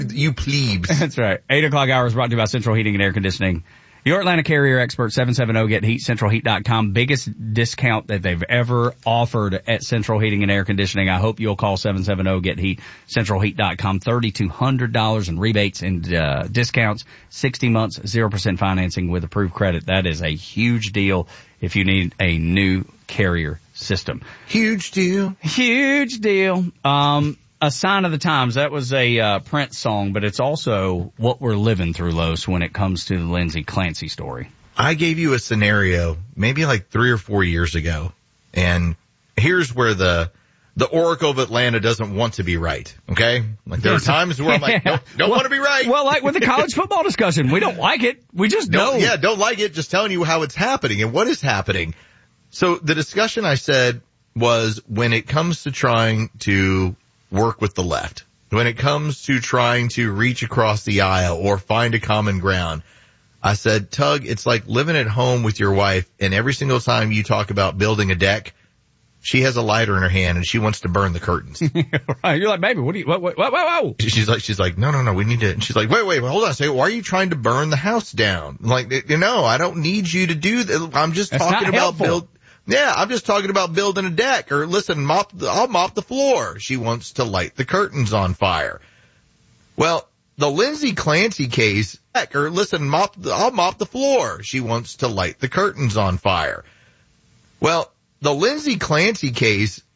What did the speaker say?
You plebes. That's right. 8 o'clock hour is brought to you by Central Heating and Air Conditioning. Your Atlanta carrier expert, 770-GET-HEAT, centralheat.com. Biggest discount that they've ever offered at Central Heating and Air Conditioning. I hope you'll call 770-GET-HEAT, centralheat.com. $3,200 in rebates and discounts. 60 months, 0% financing with approved credit. That is a huge deal if you need a new carrier system. Huge deal. Huge deal. A Sign of the Times. That was a Prince song, but it's also what we're living through, Los, when it comes to the Lindsay Clancy story. I gave you a scenario maybe like 3 or 4 years ago, and here's where the Oracle of Atlanta doesn't want to be right, okay? Like there are times where I'm like, don't want to be right. Well, like with the college football discussion, we don't like it. We just don't. Yeah, don't like it. Just telling you how it's happening and what is happening. So the discussion I said was when it comes to trying to work with the left, when it comes to trying to reach across the aisle or find a common ground, I said, Tug, it's like living at home with your wife, and every single time you talk about building a deck, she has a lighter in her hand and she wants to burn the curtains. Right. You're like, baby, whoa. She's like, no, we need to, and she's like, wait, hold on a second. Why are you trying to burn the house down? Like, I don't need you to do that. I'm just talking about I'm just talking about building a deck. Or listen, I'll mop the floor. She wants to light the curtains on fire. Well, the Lindsay Clancy case, I'll mop the floor. She wants to light the curtains on fire. Well, the Lindsay Clancy case